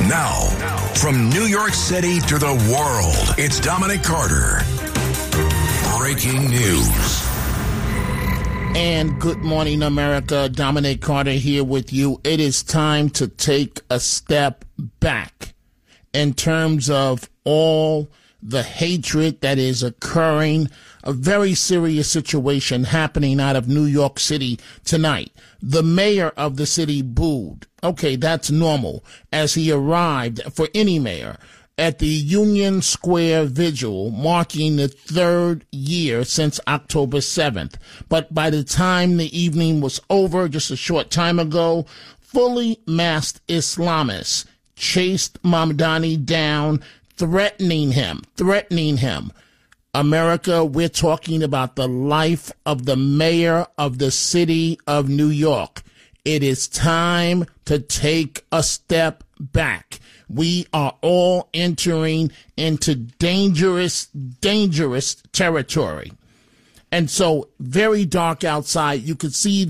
Now, from New York City to the world, it's Dominic Carter. Breaking news. And good morning, America. Dominic Carter here with you. It is time to take a step back in terms of all the hatred that is occurring. A very serious situation happening out of New York City tonight. The mayor of the city booed. Okay, that's normal, as he arrived, for any mayor, at the Union Square vigil marking the third year since October 7th. But by the time the evening was over, just a short time ago, fully masked Islamists chased Mamdani down, threatening him. America, we're talking about the life of the mayor of the city of New York. It is time to take a step back. We are all entering into dangerous territory. And so, very dark outside. You could see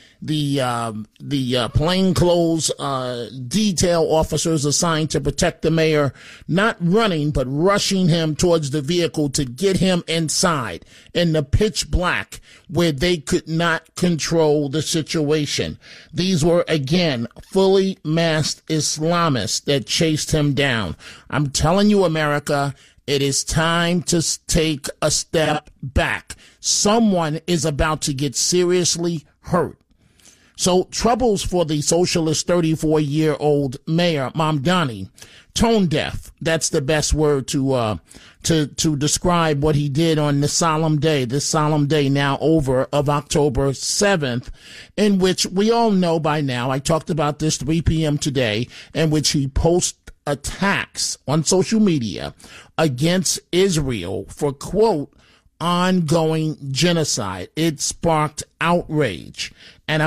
the plainclothes detail officers assigned to protect the mayor, not running, but rushing him towards the vehicle to get him inside in the pitch black where they could not control the situation. These were, again, fully masked Islamists that chased him down. I'm telling you, America, it is time to take a step back. Someone is about to get seriously hurt. So troubles for the socialist 34-year-old mayor, Mamdani. Tone deaf. That's the best word to describe what he did on this solemn day now over of October 7th, in which we all know by now, I talked about this 3 p.m. today, in which he posted attacks on social media against Israel for, quote, ongoing genocide. It sparked outrage. And